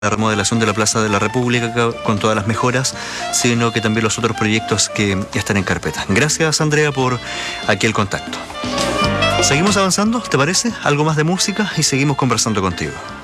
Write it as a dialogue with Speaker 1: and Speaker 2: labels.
Speaker 1: la remodelación de la Plaza de la República con todas las mejoras, sino que también los otros proyectos que están en carpeta. Gracias, Andrea, por aquí el contacto. Seguimos avanzando, ¿te parece? Algo más de música y seguimos conversando contigo.